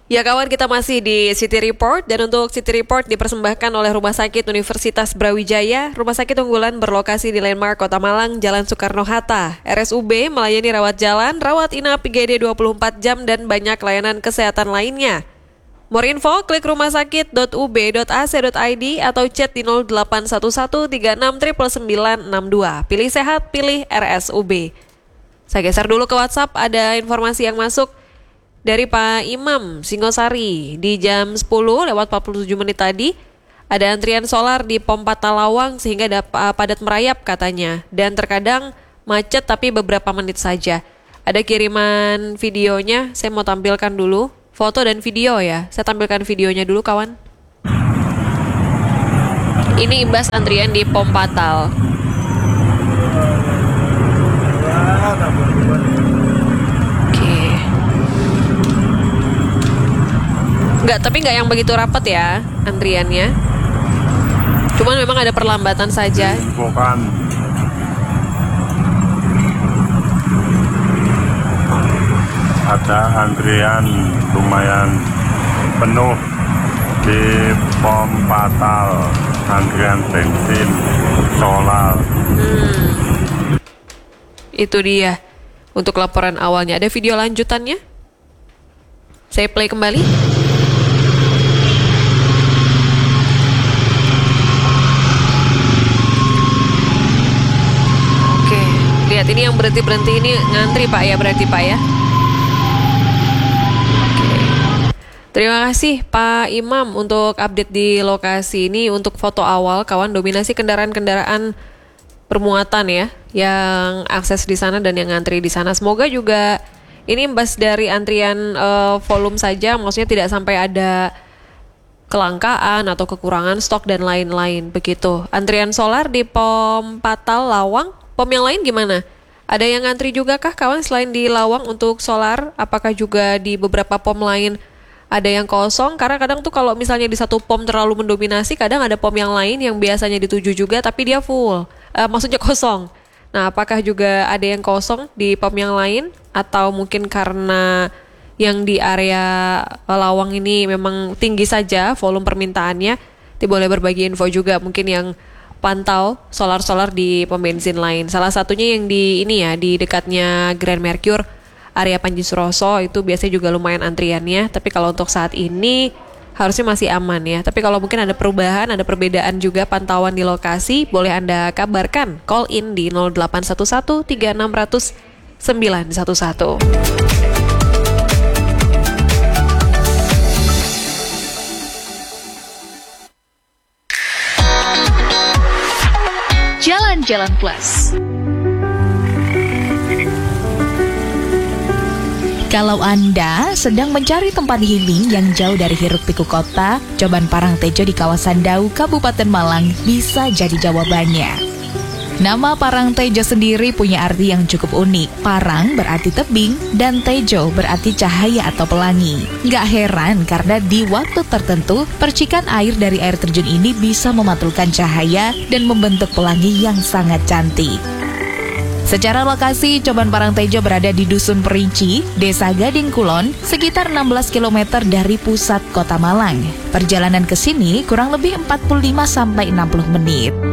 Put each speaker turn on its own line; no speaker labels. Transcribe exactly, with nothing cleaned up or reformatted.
Ya kawan, kita masih di City Report dan untuk City Report dipersembahkan oleh Rumah Sakit Universitas Brawijaya, rumah sakit unggulan berlokasi di Landmark Kota Malang, Jalan Soekarno-Hatta. R S U B melayani rawat jalan, rawat inap I G D dua puluh empat jam dan banyak layanan kesehatan lainnya. More info, klik rumahsakit dot u b dot a c dot i d atau chat di nol delapan satu satu tiga enam sembilan sembilan enam dua. Pilih sehat, pilih R S U B. Saya geser dulu ke WhatsApp, ada informasi yang masuk dari Pak Imam Singosari. Di jam sepuluh lewat empat puluh tujuh menit tadi ada antrian solar di Pom Patalawang sehingga dapat padat merayap katanya, dan terkadang macet tapi beberapa menit saja. Ada kiriman videonya, saya mau tampilkan dulu foto dan video ya. Saya tampilkan videonya dulu kawan. Ini imbas antrian di Pom Patal. Enggak, tapi nggak yang begitu rapat ya antriannya. Cuman memang ada perlambatan saja.
Bukan. Ada antrian lumayan penuh di Pom Patal, antrian bensin solar.
Hmm. Itu dia untuk laporan awalnya. Ada video lanjutannya? Saya play kembali. Lihat ini yang berhenti-berhenti ini ngantri Pak ya, berarti Pak ya. Oke. Terima kasih Pak Imam untuk update di lokasi ini. Untuk foto awal kawan, dominasi kendaraan-kendaraan bermuatan ya yang akses di sana dan yang ngantri di sana. Semoga juga ini imbas dari antrian uh, volume saja, maksudnya tidak sampai ada kelangkaan atau kekurangan stok dan lain-lain begitu. Antrian solar di Pom Patal Lawang. Pom yang lain gimana? Ada yang ngantri juga kah kawan selain di Lawang untuk solar? Apakah juga di beberapa pom lain ada yang kosong? Karena kadang tuh kalau misalnya di satu pom terlalu mendominasi, kadang ada pom yang lain yang biasanya dituju juga tapi dia full, uh, maksudnya kosong. Nah, apakah juga ada yang kosong di pom yang lain? Atau mungkin karena yang di area Lawang ini memang tinggi saja volume permintaannya? Nanti boleh berbagi info juga mungkin yang pantau solar-solar di pom bensin lain. Salah satunya yang di ini ya, di dekatnya Grand Mercure, area Panji Suroso itu biasanya juga lumayan antriannya. Tapi kalau untuk saat ini harusnya masih aman ya. Tapi kalau mungkin ada perubahan, ada perbedaan juga pantauan di lokasi, boleh Anda kabarkan. Call in di nol delapan satu satu tiga enam nol nol sembilan satu satu.
Jalan-Jalan Plus. Kalau Anda sedang mencari tempat healing yang jauh dari hiruk-pikuk kota, Coban Parangtejo di kawasan Dau, Kabupaten Malang bisa jadi jawabannya. Nama Parangtejo sendiri punya arti yang cukup unik. Parang berarti tebing dan tejo berarti cahaya atau pelangi. Gak heran karena di waktu tertentu percikan air dari air terjun ini bisa memantulkan cahaya dan membentuk pelangi yang sangat cantik. Secara lokasi, Coban Parangtejo berada di Dusun Perinci, Desa Gading Kulon, sekitar enam belas kilometer dari pusat kota Malang. Perjalanan ke sini kurang lebih empat puluh lima sampai enam puluh menit.